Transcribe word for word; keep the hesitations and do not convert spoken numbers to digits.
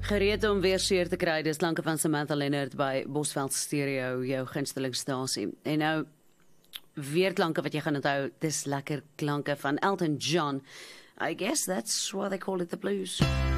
Gereed om weer seer te kry, dis klanke van Samantha Leonard by Bosveld Stereo, jou gunstelingstasie. En nou, weer klanke wat jy gaan onthou, dis lekker klanke van Elton John. I guess that's why they call it the blues.